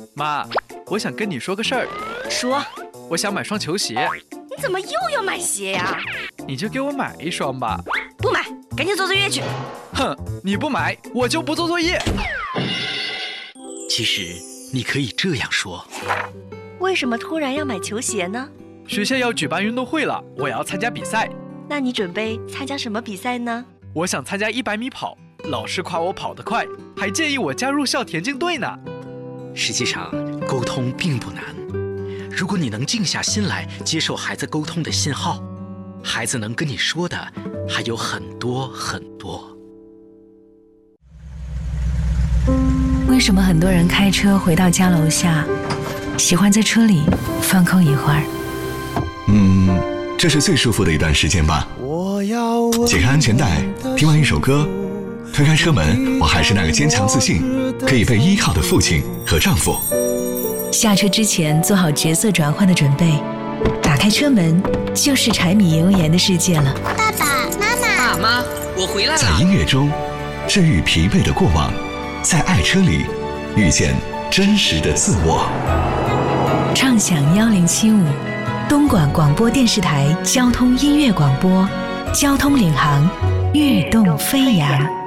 妈，我想跟你说个事儿。 说， 我想买双球鞋。 你怎么又要买鞋呀？ 你就给我买一双吧。 不买，赶紧做作业去。 哼，你不买，我就不做作业。 其实你可以这样说： 为什么突然要买球鞋呢？ 学校要举办运动会了，我要参加比赛。 那你准备参加什么比赛呢？ 我想参加100米跑，老师夸我跑得快，还建议我加入校田径队呢。 实际上，沟通并不难。如果你能静下心来接受孩子沟通的信号，孩子能跟你说的还有很多很多。 为什么很多人开车回到家楼下，喜欢在车里放空一会儿？ 这是最舒服的一段时间吧。解开安全带，听完一首歌，推开车门，我还是那个坚强自信，可以被依靠的父亲和丈夫。 下车之前做好角色转换的准备，打开车门就是柴米油盐的世界了。 爸爸妈妈， 爸妈，我回来了。 在音乐中治愈疲惫的过往，在爱车里遇见真实的自我。 畅享1075，东莞广播电视台交通音乐广播，交通领航，跃动飞扬。